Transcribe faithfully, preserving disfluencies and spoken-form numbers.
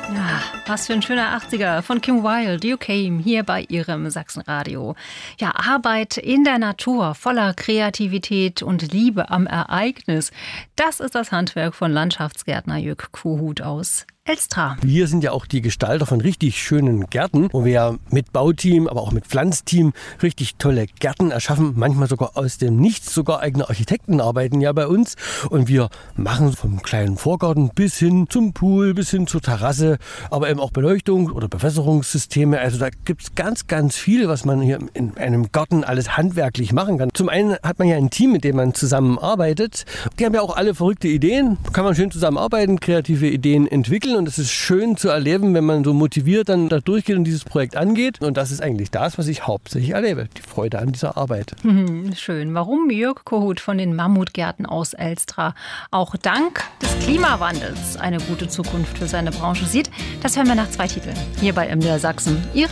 Ja, was für ein schöner achtziger von Kim Wilde, You Came, hier bei Ihrem Sachsenradio. Ja, Arbeit in der Natur, voller Kreativität und Liebe am Ereignis. Das ist das Handwerk von Landschaftsgärtner Jörg Kohut aus Elstra. Wir sind ja auch die Gestalter von richtig schönen Gärten, wo wir ja mit Bauteam, aber auch mit Pflanzteam richtig tolle Gärten erschaffen. Manchmal sogar aus dem Nichts, sogar eigene Architekten arbeiten ja bei uns. Und wir machen vom kleinen Vorgarten bis hin zum Pool, bis hin zur Terrasse, aber eben auch Beleuchtung oder Bewässerungssysteme. Also da gibt es ganz, ganz viel, was man hier in einem Garten alles handwerklich machen kann. Zum einen hat man ja ein Team, mit dem man zusammenarbeitet. Die haben ja auch alle verrückte Ideen. Kann man schön zusammenarbeiten, kreative Ideen entwickeln. Und es ist schön zu erleben, wenn man so motiviert dann da durchgeht und dieses Projekt angeht. Und das ist eigentlich das, was ich hauptsächlich erlebe. Die Freude an dieser Arbeit. Mhm, schön. Warum Jörg Kohut von den Mammutgärten aus Elstra auch dank des Klimawandels eine gute Zukunft für seine Branche sieht, das hören wir nach zwei Titeln. Hier bei M D R Sachsen. Ihre